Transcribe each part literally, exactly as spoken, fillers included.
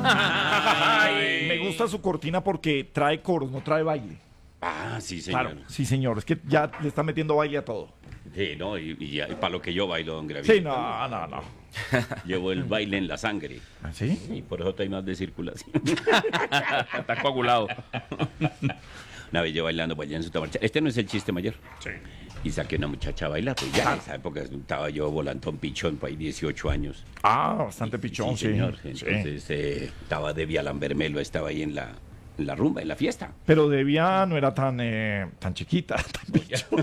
Ay, me gusta su cortina porque trae coros, no trae baile. Ah, sí, señor. Claro, sí, señor. Es que ya le está metiendo baile a todo. Sí, no, y, y, ya- y para lo que yo bailo, don Gravito. Sí, no, no, no. Llevo el baile en la sangre. ¿Ah, sí? Y por eso estoy más de circulación. Está coagulado. Una vez yo bailando por allá en su marcha. Este no es el chiste mayor. Sí. Y saqué una muchacha a bailar. Pues ya en esa época estaba yo volantón pichón, por ahí dieciocho años. Ah, bastante pichón, sí. señor. Sí. Entonces eh, estaba Debbie Lambermelo, estaba ahí en la, en la rumba, en la fiesta. Pero Devia no era tan, eh, tan chiquita, tan pichón.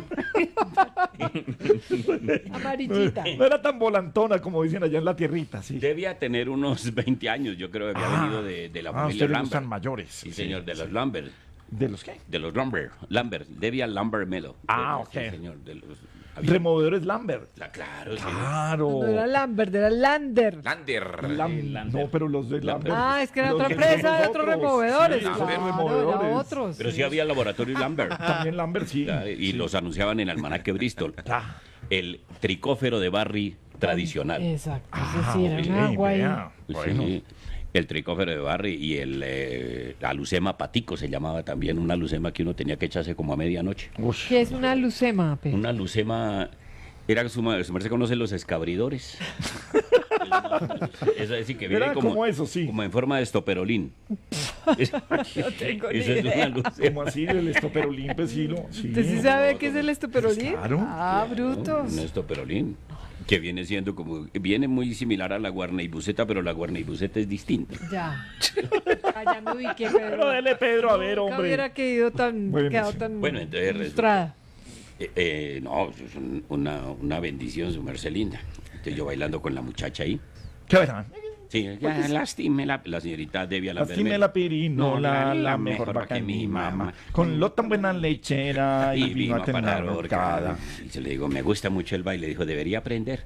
Amarillita. No era tan volantona como dicen allá en la tierrita, sí. Debía tener unos veinte años, yo creo que había Ah. venido de, de la Ah, familia ustedes le Lambert. gustan mayores. Sí, señor, de los Lambert. ¿De los qué? De los Lambert. Lambert. Debia Lambert Melo. Ah, Sí, ok. señor. De los, había- Removedores Lambert. La- claro, señor. Claro. No era Lambert, era Lander. Lander. Lam- Lambert. No, pero los de Lambert. Ah, es que era Los otra que empresa, son de otros otros. removedores. Sí, esos Claro, removedores. era otros. Pero sí había laboratorio Lambert. También Lambert, sí. Claro, y Sí. los anunciaban en Almanaque Bristol. Ah. El tricófero de Barry tradicional. Exacto, Ah, es decir, era ok, un agua ahí. vea. Bueno. Sí, el tricófero de Barry y el eh, la lucema patico se llamaba también, una lucema que uno tenía que echarse como a medianoche. Ush. ¿Qué es una lucema, Pe? Una lucema era su, ma- su merced conoce los escabridores. Eso es decir, que viene Era como, como eso, sí. como en forma de estoperolín. Es- tengo ni eso es una idea. lucema. Como así, el estoperolín, pues sí, lo- sí. ¿Usted sí sabe qué es el estoperolín? Claro. Ah, brutos. Un estoperolín. Que viene siendo como, viene muy similar a la guarneibuseta, pero la guarneibuseta es distinta. Ya. Ah, ya me ubiqué, Pedro. Pero dele, Pedro, a ver, Nunca hombre. hubiera quedado tan, Bueno, quedado sí. tan Bueno, entonces resulta- ilustrada. Eh, eh, no, eso es un- una, una bendición, su merced linda. Entonces yo bailando con la muchacha ahí. ¿Qué verán? Sí, ya, lastime la, la señorita Devia Lastime la pirinola, la mejor vaca que mi mamá. Con lo tan buena lechera y vino a tener horcada. Y se le digo, me gusta mucho el baile. Dijo, debería aprender.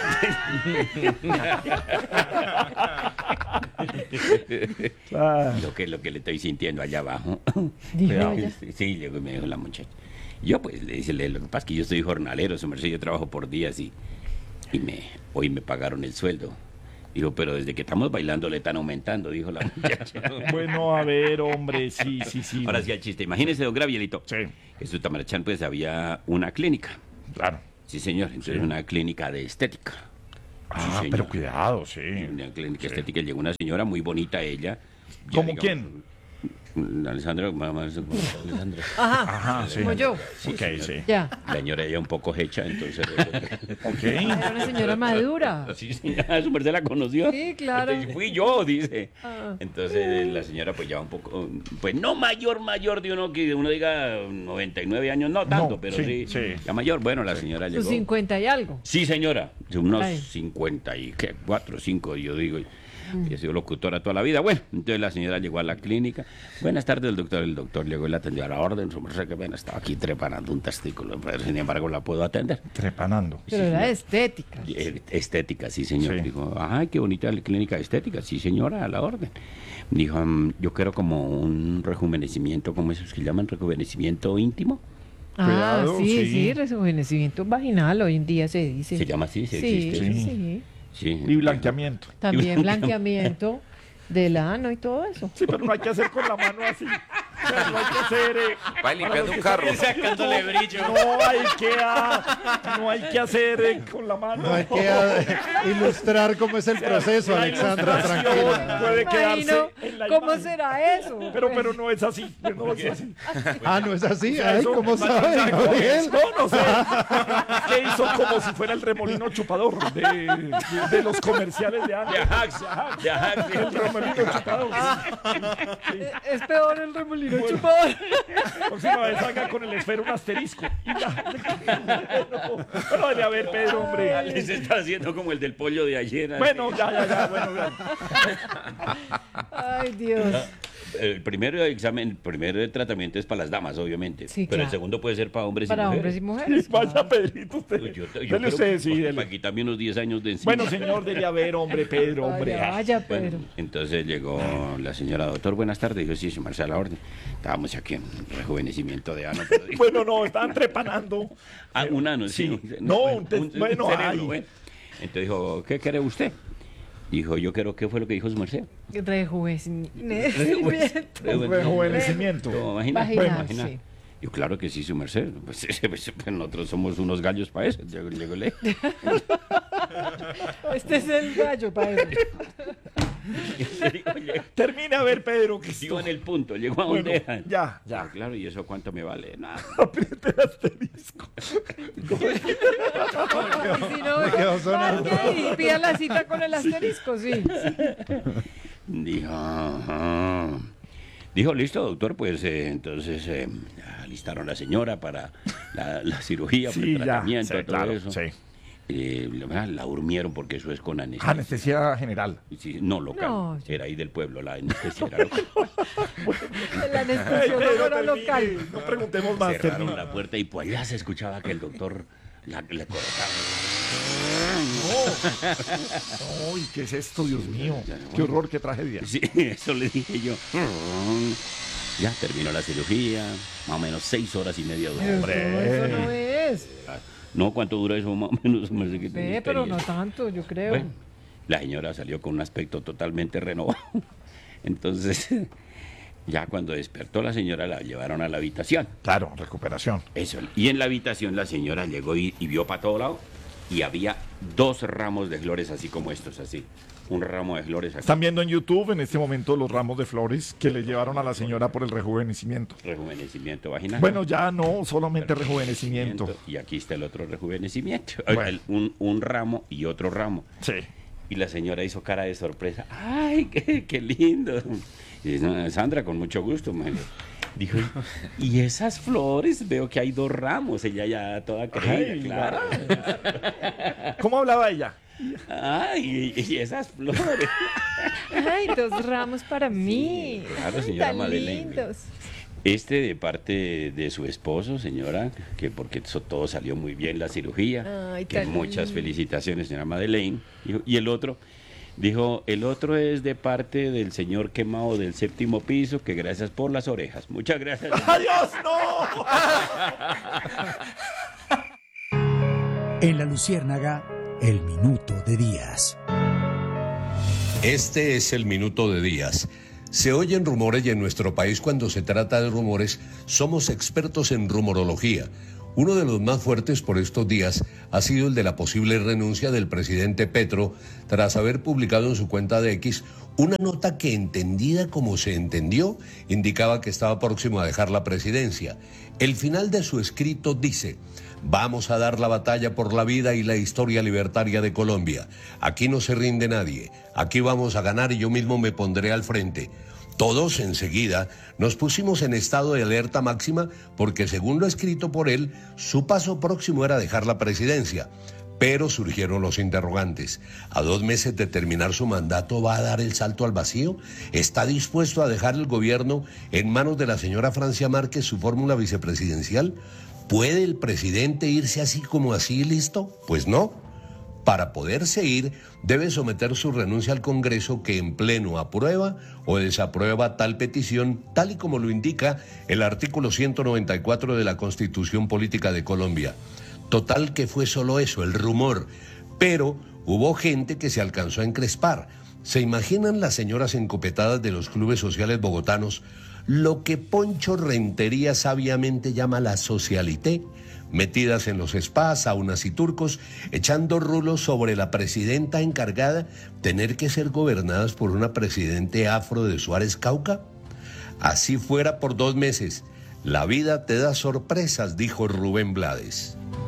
Ah, lo, que, lo que le estoy sintiendo allá abajo. Dijo Cuidado. ella. Sí, sí, llegó y me dijo la muchacha. Yo pues le dice, lo que pasa es que yo soy jornalero, su merced, yo trabajo por días y, y me, hoy me pagaron el sueldo. Digo, pero desde que estamos bailando le están aumentando, dijo la muchacha. bueno, a ver, hombre, sí, sí, sí. Ahora sí el chiste. Imagínese, don Gravielito. Sí, En su Tamarachán pues había una clínica. claro. Sí, señor. Entonces una clínica de estética. Ah, señor. pero cuidado, sí. Una clínica Sí. estética. Llegó una señora muy bonita, ella. Ya, ¿Cómo digamos, quién? Alessandra, mamá, Alessandra. Ajá, Ajá, sí. como yo. Ok, sí. Ya. La señora ella un poco hecha, entonces... Ok. Era una señora madura. Sí, señora, su merced la conoció. Sí, claro. Entonces, fui yo, dice. Ah. Entonces la señora pues ya un poco, pues no mayor, mayor de uno que uno diga noventa y nueve años, no tanto, No, pero sí, sí, sí. ya mayor. Bueno, la señora Sus llegó. cincuenta y algo. Sí, señora, unos Ay. cincuenta y ¿qué? cuatro, cinco, yo digo. Y he sido locutora toda la vida. Bueno, entonces la señora llegó a la clínica. Buenas tardes, el doctor. El doctor llegó y la atendió a la orden. Su merced, que ven, estaba aquí trepanando un testículo, pero sin embargo la puedo atender. Trepanando. Pero era de estética. Eh, Estética, sí, señor. Sí. Dijo, ay, qué bonita la clínica estética. Sí, señora, a la orden. Dijo, "Mm, yo quiero como un rejuvenecimiento, ¿cómo es que llaman? Rejuvenecimiento íntimo. Ah, Cuidado, sí, sí. sí, rejuvenecimiento vaginal hoy en día se dice. Se llama así, sí, Sí, existe. sí, Sí. sí. Sí. Y blanqueamiento. También blanqueamiento del ano y todo eso. Sí, pero no hay que hacer con la mano así. O sea, no hay que hacer. eh, Va para limpiando los un que carro. están viendo Sacándole YouTube, brillo. No hay que, ah, no hay que hacer eh, con la mano. No hay que eh, ilustrar cómo es el proceso, La Alexandra, ilustración tranquila. puede Me quedarse imagino en la ¿Cómo imagen. será eso? Pero, Pues, pero no es así. No es así. Ah, ¿no es así? sea, Ay, eso- ¿cómo sabe, Gabriel? No, no sé. Que hizo como si fuera el remolino chupador de, de, de los comerciales de De antes. Ajax, de Ajax. El remolino chupador. eh, es peor el remolino chupador. Próxima vez salga con el esfero un asterisco. Y ya. Bueno, bueno, debe haber, Pedro, hombre. Les está haciendo como el del pollo de ayer. Bueno, ya, ya, ya. Bueno, ya. Ay, Dios. El primer examen, el primer tratamiento es para las damas, obviamente. Sí, pero el claro. segundo puede ser para hombres Para y mujeres. hombres y mujeres. Vaya, Pedrito, usted. Pues yo, yo Dele creo usted, que sí, dele. para quitarme unos diez años de encima. Bueno, señor, debe haber, hombre, Pedro, hombre. Vaya, vaya, Bueno, Pedro. entonces llegó la señora, doctor, buenas tardes. Dijo, sí, su merced, a la orden. Estábamos aquí en rejuvenecimiento de ano. Pero dijo, Bueno, no, estaban trepanando. ah, un ano, sí. Sí. No, un te- bueno, cerebro, ay. bueno. Entonces dijo, ¿qué quiere usted? Dijo, yo creo que fue lo que dijo su merced. Rejuvenecimiento. Rejuvenecimiento. ¿Te imaginas? Vaginal, Imagina. sí. Yo, claro que sí, su merced. Pues, pues, nosotros somos unos gallos para eso. Llegó, llegó le- Este es el gallo para eso. Termina a ver, Pedro, que Llegó en esto... el punto, llegó a Bueno, donde era. ya, Ah, ya. claro, ¿y eso cuánto me vale? Nada. Apriete el asterisco. Y si no, Me quedó sonando. marque y pida la cita con el asterisco, sí. Dijo, ajá. Dijo, listo, doctor, pues eh, entonces eh, ya alistaron a la señora para la, la cirugía, para Sí, el ya. tratamiento, Sí, todo claro, eso. sí. Eh, la, la durmieron porque eso es con anestesia. Anestesia general. Sí, no local, No. era ahí del pueblo, la anestesia era local. El Ay, anestesiólogo Pedro, era termine. local. No preguntemos más. Cerraron termine. la puerta y pues allá se escuchaba que el doctor la, le cortaba. Uy, ¿qué es esto, Dios mío? Qué horror, qué tragedia. Sí, eso le dije yo. Ya terminó la cirugía, más o menos seis horas y media duró. Pero Hombre. eso no es. No, ¿cuánto dura eso? Más o menos. No sé qué tengo Ve, pero no experiencia. tanto, yo creo. Bueno, la señora salió con un aspecto totalmente renovado. Entonces, ya cuando despertó la señora la llevaron a la habitación. Claro, recuperación. Eso. Y en la habitación la señora llegó y, y vio para todo lado y había dos ramos de flores así como estos, así. Un ramo de flores aquí. Están viendo en YouTube en este momento los ramos de flores que le llevaron a la señora por el rejuvenecimiento. Rejuvenecimiento vaginal. Bueno, ya no, solamente rejuvenecimiento. Y aquí está el otro rejuvenecimiento. Bueno. El- un, un ramo y otro ramo. Sí. Y la señora hizo cara de sorpresa. ¡Ay, qué, qué lindo! Y dice, "No, Sandra, con mucho gusto, man". Dijo, y esas flores, veo que hay dos ramos. Ella ya toda creída, Ay, claro. ¿Cómo hablaba ella? ¡Ay, y esas flores! Ay, dos ramos para mí. claro, señora Tan Madeleine. lindos. Este de parte de su esposo, señora, que porque eso todo salió muy bien la cirugía. Ay, que tan muchas lindo. felicitaciones, señora Madeleine. Dijo, y el otro, dijo, el otro es de parte del señor quemado del séptimo piso, que gracias por las orejas. Muchas gracias. ¡Adiós, no! En La Luciérnaga, el minuto de Díaz. Este es el minuto de Díaz. Se oyen rumores y en nuestro país cuando se trata de rumores somos expertos en rumorología. Uno de los más fuertes por estos días ha sido el de la posible renuncia del presidente Petro tras haber publicado en su cuenta de X una nota que, entendida como se entendió, indicaba que estaba próximo a dejar la presidencia. El final de su escrito dice: vamos a dar la batalla por la vida y la historia libertaria de Colombia. Aquí no se rinde nadie. Aquí vamos a ganar y yo mismo me pondré al frente. Todos enseguida nos pusimos en estado de alerta máxima porque, según lo escrito por él, su paso próximo era dejar la presidencia. Pero surgieron los interrogantes. ¿A dos meses de terminar su mandato va a dar el salto al vacío? ¿Está dispuesto a dejar el gobierno en manos de la señora Francia Márquez, su fórmula vicepresidencial? ¿Puede el presidente irse así como así, listo? Pues no. Para poderse ir, debe someter su renuncia al Congreso, que en pleno aprueba o desaprueba tal petición, tal y como lo indica el artículo ciento noventa y cuatro de la Constitución Política de Colombia. Total que fue solo eso, el rumor. Pero hubo gente que se alcanzó a encrespar. ¿Se imaginan las señoras encopetadas de los clubes sociales bogotanos lo que Poncho Rentería sabiamente llama la socialité? Metidas en los spas, saunas y turcos, echando rulos sobre la presidenta encargada, tener que ser gobernadas por una presidente afro de Suárez Cauca. Así fuera por dos meses. La vida te da sorpresas, dijo Rubén Blades.